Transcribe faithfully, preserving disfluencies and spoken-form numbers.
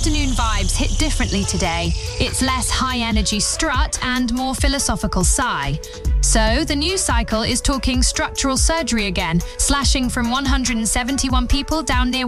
afternoon vibes hit differently today. It's less high-energy strut and more philosophical sigh. So, the news cycle is talking structural surgery again, slashing from one hundred seventy-one people down near